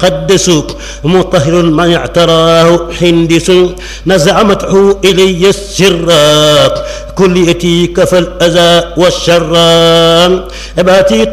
مقدس مطهر من اعتراه حندس نزع مدحه إلي السر كليتي كفى الأذى والشر أباتي